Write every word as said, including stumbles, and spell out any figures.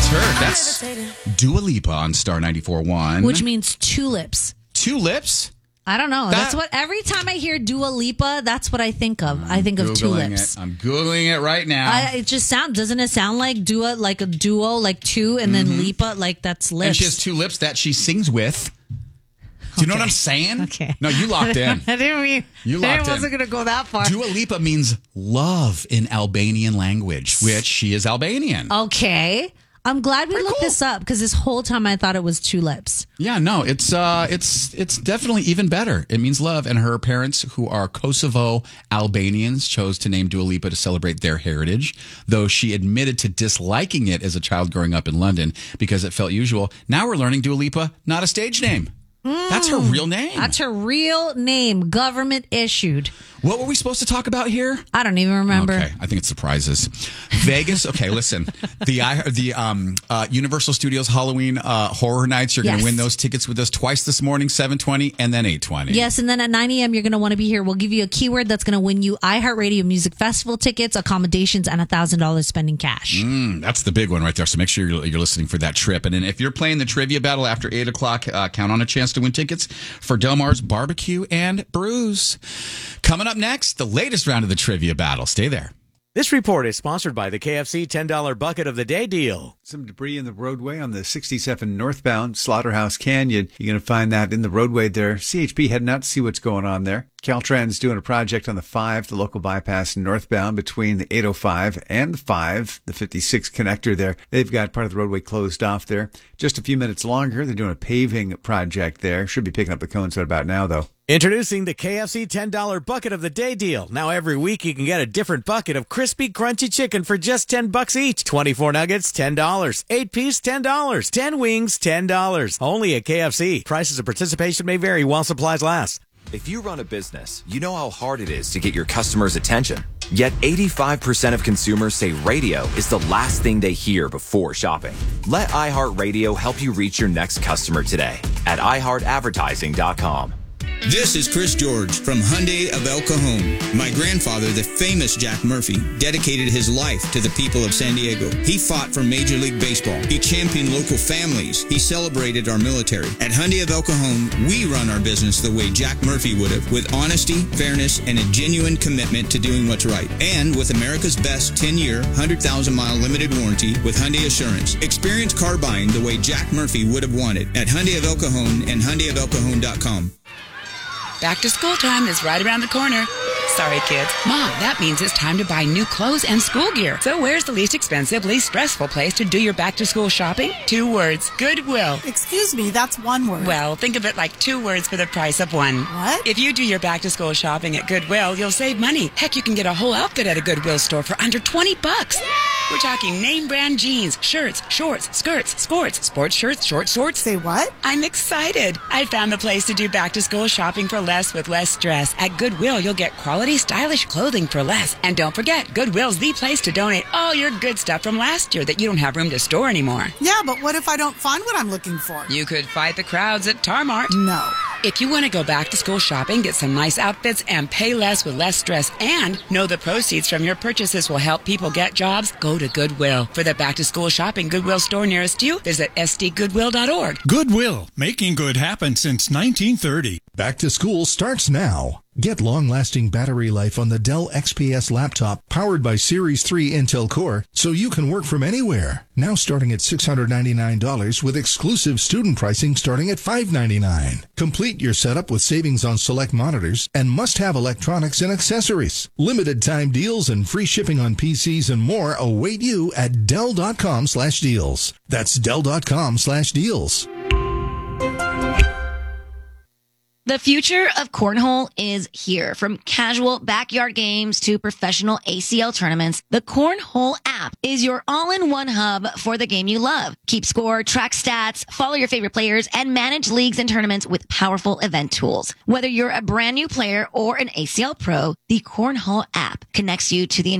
her. That's Dua Lipa on Star ninety-four point one. Which means tulips. Tulips? I don't know. That- that's what every time I hear Dua Lipa, that's what I think of. I think of Googling tulips. It. I'm Googling it right now. I, it just sounds, doesn't it sound like Dua, like a duo, like two, and then Lipa, like that's lips. And she has two lips that she sings with. Do you know what I'm saying? Okay. No, you locked in. I didn't mean, You locked I wasn't in. going to go that far. Dua Lipa means love in Albanian language, which she is Albanian. Okay. I'm glad we Pretty looked cool. this up because this whole time I thought it was tulips. Yeah, no, it's uh, it's it's definitely even better. It means love, and her parents, who are Kosovo Albanians, chose to name Dua Lipa to celebrate their heritage. Though she admitted to disliking it as a child growing up in London because it felt usual. Now we're learning Dua Lipa, not a stage name. That's her real name. That's her real name, government issued. What were we supposed to talk about here? I don't even remember. Okay, I think it's surprises. Vegas. Okay, listen. The I the um uh, Universal Studios Halloween uh, Horror Nights. You're going Yes. to win those tickets with us twice this morning, seven twenty and then eight twenty. Yes, and then at nine a.m. you're going to want to be here. We'll give you a keyword that's going to win you iHeartRadio Music Festival tickets, accommodations, and one thousand dollars spending cash. Mm, that's the big one right there. So make sure you're, you're listening for that trip. And then if you're playing the trivia battle after eight o'clock, uh, count on a chance to win tickets for Del Mar's Barbecue and Brews. Coming up next, the latest round of the trivia battle. Stay there. This report is sponsored by the K F C ten dollar Bucket of the Day deal. Some debris in the roadway on the sixty-seven northbound Slaughterhouse Canyon. You're going to find that in the roadway there. C H P heading out to see what's going on there. Caltrans doing a project on the five, the local bypass northbound between the eight oh five and the five, the fifty-six connector there. They've got part of the roadway closed off there. Just a few minutes longer. They're doing a paving project there. Should be picking up the cones right about now, though. Introducing the K F C ten dollar Bucket of the Day deal. Now every week you can get a different bucket of crispy, crunchy chicken for just ten bucks each. twenty-four nuggets, ten dollars. eight piece, ten dollars. ten wings, ten dollars. Only at K F C. Prices of participation may vary while supplies last. If you run a business, you know how hard it is to get your customers' attention. Yet eighty-five percent of consumers say radio is the last thing they hear before shopping. Let iHeartRadio help you reach your next customer today at i heart advertising dot com. This is Chris George from Hyundai of El Cajon. My grandfather, the famous Jack Murphy, dedicated his life to the people of San Diego. He fought for Major League Baseball. He championed local families. He celebrated our military. At Hyundai of El Cajon, we run our business the way Jack Murphy would have, with honesty, fairness, and a genuine commitment to doing what's right. And with America's best ten-year, one hundred thousand mile limited warranty with Hyundai Assurance. Experience car buying the way Jack Murphy would have wanted at Hyundai of El Cajon and Hyundai of El Cajon dot com. Back to school time is right around the corner. Sorry, kids. Mom, that means it's time to buy new clothes and school gear. So where's the least expensive, least stressful place to do your back-to-school shopping? Two words. Goodwill. Excuse me, that's one word. Well, think of it like two words for the price of one. What? If you do your back-to-school shopping at Goodwill, you'll save money. Heck, you can get a whole outfit at a Goodwill store for under twenty bucks. We're talking name brand jeans, shirts, shorts, skirts, skirts, sports shirts, short shorts. Say what? I'm excited. I found the place to do back-to-school shopping for less with less stress. At Goodwill, you'll get quality, stylish clothing for less. And don't forget, Goodwill's the place to donate all your good stuff from last year that you don't have room to store anymore. Yeah, but what if I don't find what I'm looking for? You could fight the crowds at Tarmart. No. If you want to go back to school shopping, get some nice outfits, and pay less with less stress, and know the proceeds from your purchases will help people get jobs, go to Goodwill. For the back to school shopping Goodwill store nearest you, visit s d goodwill dot org. Goodwill, making good happen since nineteen thirty. Back to school starts now. Get long-lasting battery life on the Dell X P S laptop powered by Series three Intel Core so you can work from anywhere. Now starting at six hundred ninety-nine dollars with exclusive student pricing starting at five hundred ninety-nine dollars. Complete your setup with savings on select monitors and must-have electronics and accessories. Limited time deals and free shipping on P Cs and more await you at Dell dot com slash deals. That's Dell dot com slash deals. The future of cornhole is here. From casual backyard games to professional A C L tournaments, the Cornhole app is your all-in-one hub for the game you love. Keep score, track stats, follow your favorite players, and manage leagues and tournaments with powerful event tools. Whether you're a brand new player or an A C L pro, the Cornhole app connects you to the